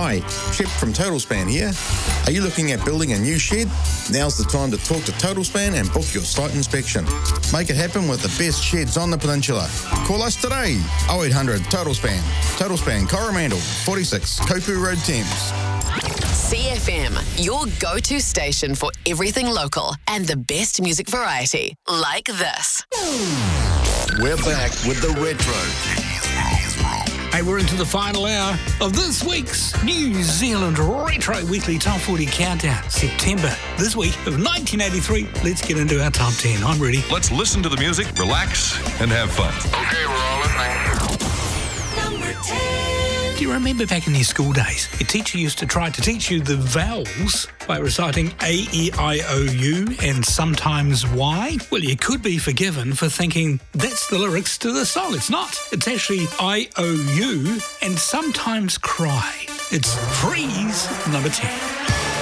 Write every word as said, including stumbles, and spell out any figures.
Hi, Chip from TotalSpan here. Are you looking at building a new shed? Now's the time to talk to TotalSpan and book your site inspection. Make it happen with the best sheds on the peninsula. Call us today, oh eight hundred TotalSpan. TotalSpan Coromandel, forty-six Kopu Road, Thames. C F M, your go-to station for everything local and the best music variety, like this. We're back with the Retro. Hey, we're into the final hour of this week's New Zealand Retro Weekly Top forty Countdown. September, this week of nineteen eighty-three. Let's get into our top ten. I'm ready. Let's listen to the music, relax, and have fun. Okay, we're all listening. Number ten. Do you remember back in your school days, your teacher used to try to teach you the vowels by reciting A, E, I, O, U and sometimes Y? Well, you could be forgiven for thinking that's the lyrics to the song. It's not. It's actually I, O, U and sometimes cry. It's Freeze, number ten.